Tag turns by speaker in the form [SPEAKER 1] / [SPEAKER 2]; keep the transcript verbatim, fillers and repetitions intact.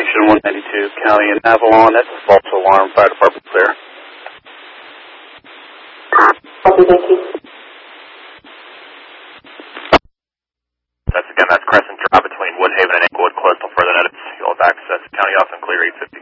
[SPEAKER 1] Junction, one ninety-two, County and Avalon. That's a false alarm. Fire department clear.
[SPEAKER 2] Copy, thank you.
[SPEAKER 3] That's again, that's Crescent Drive between Woodhaven and Englewood, closed till further notice. You'll have access to County Office and clear eight fifty.